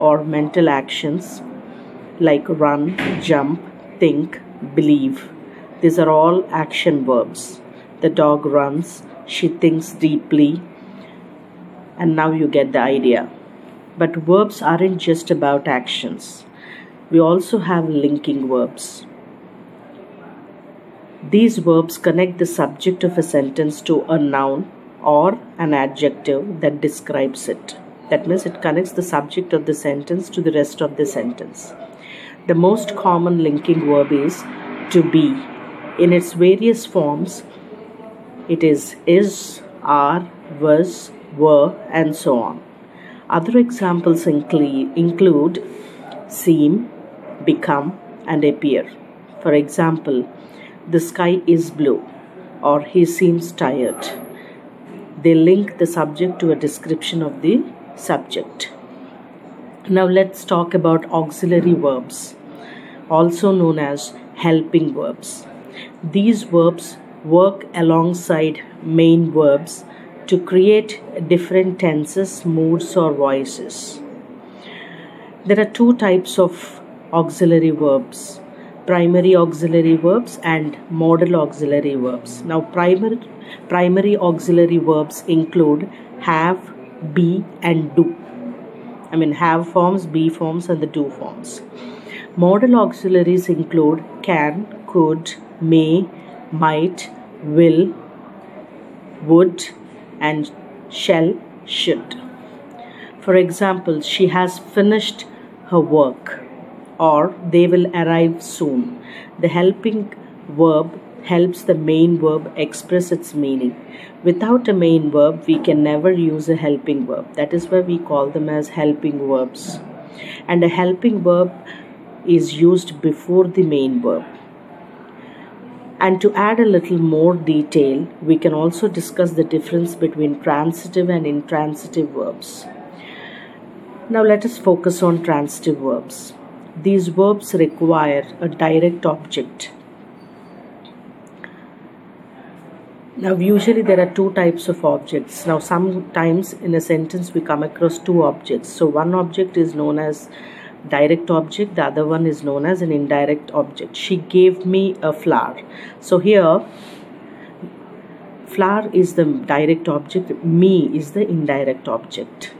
or mental actions like run, jump, think, believe. These are all action verbs. The dog runs, she thinks deeply, and now you get the idea. But verbs aren't just about actions. We also have linking verbs. These verbs connect the subject of a sentence to a noun or an adjective that describes it. That means it connects the subject of the sentence to the rest of the sentence. The most common linking verb is to be. In its various forms, it is, are, was, were, and so on. Other examples include seem, become, and appear. For example, the sky is blue, or he seems tired. They link the subject to a description of the subject. Now let's talk about auxiliary verbs, also known as helping verbs. These verbs work alongside main verbs to create different tenses, moods, or voices. There are two types of auxiliary verbs: primary auxiliary verbs and modal auxiliary verbs. Now, primary auxiliary verbs include have, be, and do. Have forms, be forms, and the do forms. Modal auxiliaries include can, could, may, might, will, would, and shall, should. For example, she has finished her work, or they will arrive soon. The helping verb helps the main verb express its meaning. Without a main verb, we can never use a helping verb. That is why we call them as helping verbs. And a helping verb is used before the main verb. And to add a little more detail, we can also discuss the difference between transitive and intransitive verbs. Now let us focus on transitive verbs. These verbs require a direct object. Now usually there are two types of objects. Now sometimes in a sentence we come across two objects. So one object is known as direct object, the other one is known as an indirect object. She gave me a flower. So here flower is the direct object, me is the indirect object.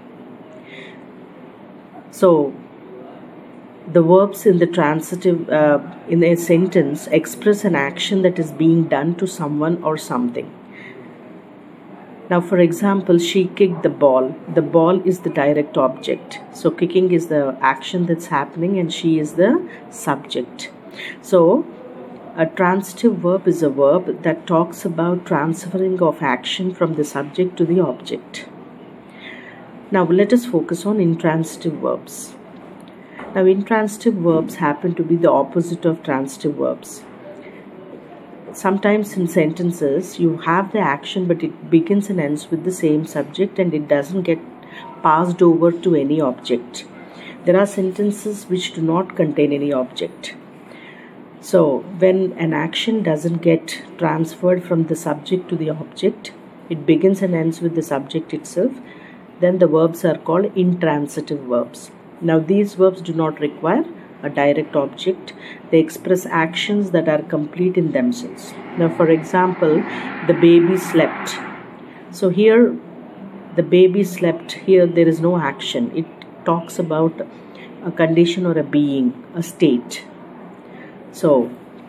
So the verbs in the transitive in a sentence express an action that is being done to someone or something. Now, for example, she kicked the ball. The ball is the direct object. So kicking is the action that's happening and she is the subject. So a transitive verb is a verb that talks about transferring of action from the subject to the object. Now let us focus on intransitive verbs. Now, intransitive verbs happen to be the opposite of transitive verbs. Sometimes in sentences, you have the action, but it begins and ends with the same subject and it doesn't get passed over to any object. There are sentences which do not contain any object. So, when an action doesn't get transferred from the subject to the object, it begins and ends with the subject itself, then the verbs are called intransitive verbs. Now, these verbs do not require a direct object. They express actions that are complete in themselves. Now, for example, the baby slept. So here, the baby slept. Here, there is no action. It talks about a condition or a being, a state. So,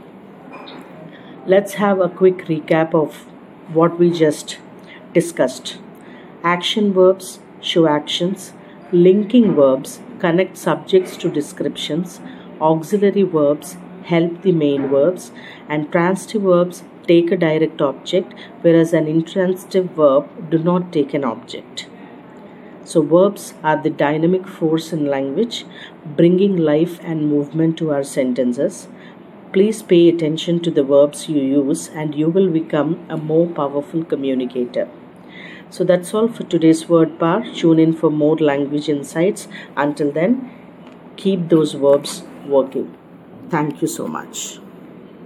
let's have a quick recap of what we just discussed. Action verbs show actions. Linking verbs connect subjects to descriptions. Auxiliary verbs help the main verbs. And transitive verbs take a direct object, whereas an intransitive verb do not take an object. So verbs are the dynamic force in language, bringing life and movement to our sentences. Please pay attention to the verbs you use and you will become a more powerful communicator. So that's all for today's Word Power. Tune in for more language insights. Until then, keep those verbs working. Thank you so much.